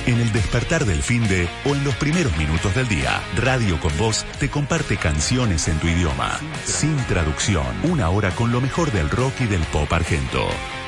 En el despertar del finde o en los primeros minutos del día, Radio con Voz te comparte canciones en tu idioma, sin traducción. Una hora con lo mejor del rock y del pop argento.